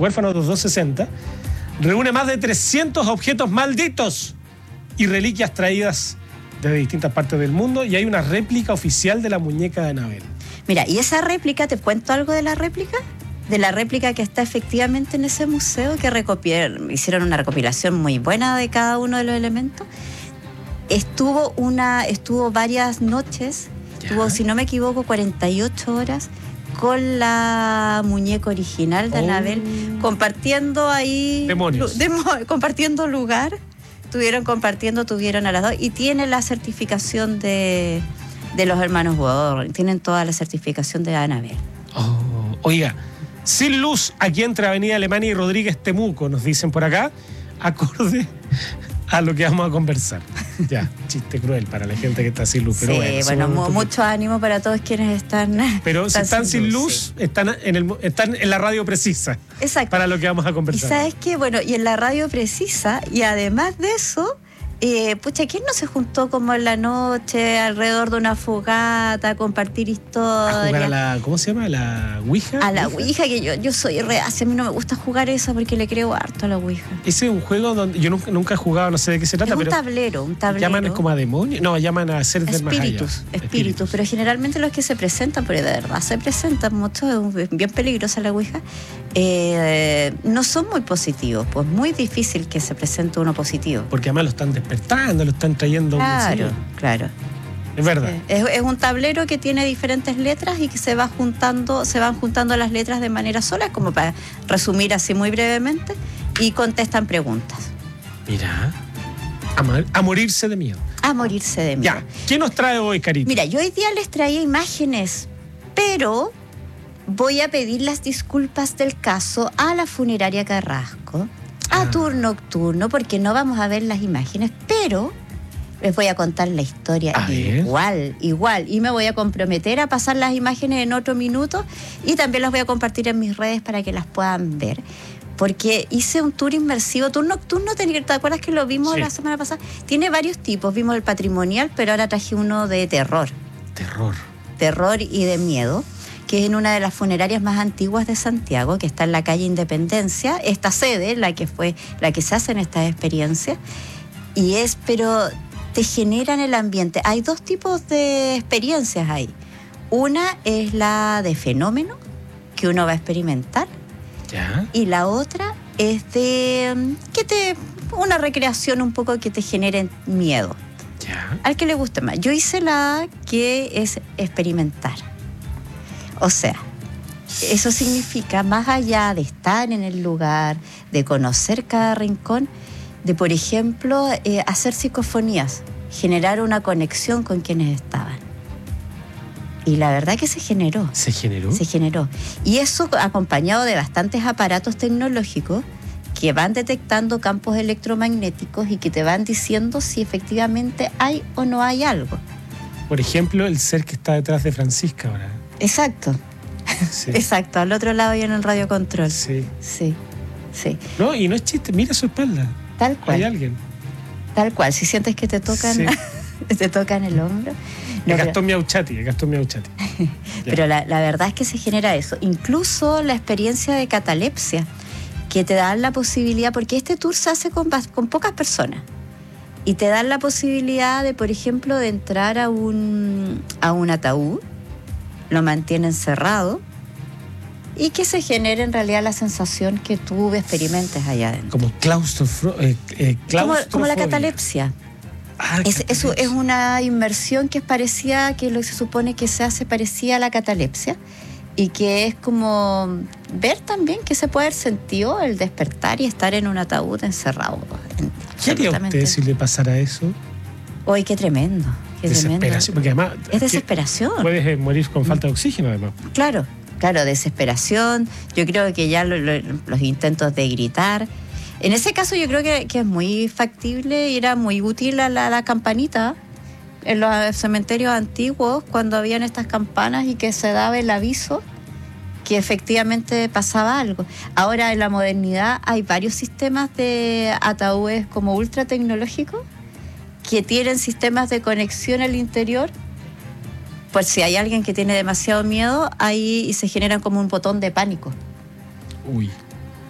Huérfanos 2260, reúne más de 300 objetos malditos y reliquias traídas de distintas partes del mundo, y hay una réplica oficial de la muñeca de Anabel. Mira, y esa réplica, ¿te cuento algo de la réplica? De la réplica que está efectivamente en ese museo, que hicieron una recopilación muy buena de cada uno de los elementos. Estuvo varias noches, estuvo, si no me equivoco, 48 horas con la muñeca original de Anabel, compartiendo ahí... Demonios. Compartiendo lugar. Tuvieron a las dos, y tiene la certificación de los hermanos Warren, tienen toda la certificación de Anabel. Oiga, sin luz aquí entre Avenida Alemania y Rodríguez Temuco, nos dicen por acá, acorde a lo que vamos a conversar. Ya, chiste cruel para la gente que está sin luz. Pero sí, bueno, mucho ánimo para todos quienes están. Pero si están sin luz, sí, están en la radio precisa. Exacto. Para lo que vamos a conversar. Y sabes qué, bueno, y en la radio precisa, y además de eso, ¿quién no se juntó como en la noche alrededor de una fogata a compartir historias? A jugar a la, ¿cómo se llama? ¿A la Ouija? A la Ouija, que yo soy reacia, a mí no me gusta jugar eso porque le creo harto a la Ouija. Ese es un juego donde yo nunca he jugado, no sé de qué se trata, es pero... Un tablero. ¿Llaman como a demonios? No, llaman a seres del más allá. Espíritus, pero generalmente los que se presentan, porque de verdad se presentan mucho, es bien peligrosa la Ouija, no son muy positivos, pues muy difícil que se presente uno positivo. Porque además lo están despertando, lo están trayendo. Claro. Es verdad. Es un tablero que tiene diferentes letras y que se van juntando las letras de manera sola, como para resumir así muy brevemente, y contestan preguntas. Mira, a morirse de miedo. A morirse de miedo. Ya, ¿qué nos trae hoy, Carita? Mira, yo hoy día les traía imágenes, pero voy a pedir las disculpas del caso a la funeraria Carrasco, a Tour Nocturno, porque no vamos a ver las imágenes, pero les voy a contar la historia igual, y me voy a comprometer a pasar las imágenes en otro minuto, y también las voy a compartir en mis redes para que las puedan ver, porque hice un tour inmersivo. Tour Nocturno, ¿te acuerdas que lo vimos la semana pasada? Tiene varios tipos, vimos el patrimonial, pero ahora traje uno de terror y de miedo, que es en una de las funerarias más antiguas de Santiago, que está en la calle Independencia, esta sede, la que se hacen estas experiencias, pero te generan el ambiente. Hay dos tipos de experiencias ahí. Una es la de fenómeno, que uno va a experimentar, y la otra es de una recreación un poco que te genere miedo. Al que le guste más. Yo hice la que es experimentar. O sea, eso significa, más allá de estar en el lugar, de conocer cada rincón, de, por ejemplo, hacer psicofonías, generar una conexión con quienes estaban. Y la verdad que se generó. ¿Se generó? Se generó. Y eso acompañado de bastantes aparatos tecnológicos que van detectando campos electromagnéticos y que te van diciendo si efectivamente hay o no hay algo. Por ejemplo, el ser que está detrás de Francisca ahora. Exacto. Sí. Exacto, al otro lado y en el radiocontrol. Sí. No, y no es chiste, mira su espalda. Tal cual. Hay alguien. Tal cual, si sientes que te tocan, te tocan el hombro. No, Gastón Miauchati. Pero la verdad es que se genera eso. Incluso la experiencia de catalepsia, que te dan la posibilidad, porque este tour se hace con pocas personas, y te dan la posibilidad de, por ejemplo, de entrar a un ataúd, lo mantienen cerrado, y que se genere en realidad la sensación que tú experimentes allá adentro. Como como la catalepsia. Eso es una inmersión que es parecida, que lo que se supone que se hace parecida a la catalepsia, y que es como ver también que se puede haber sentido el despertar y estar en un ataúd encerrado. ¿Qué haría usted si le pasara eso? ¡Uy, qué tremendo! Desesperación, porque además... Es desesperación. Puedes morir con falta de oxígeno, además. Claro, desesperación. Yo creo que ya los intentos de gritar. En ese caso yo creo que es muy factible y era muy útil la campanita en los cementerios antiguos, cuando habían estas campanas y que se daba el aviso que efectivamente pasaba algo. Ahora en la modernidad hay varios sistemas de ataúdes como ultra tecnológicos que tienen sistemas de conexión al interior. Pues si hay alguien que tiene demasiado miedo, ahí se genera como un botón de pánico. Uy.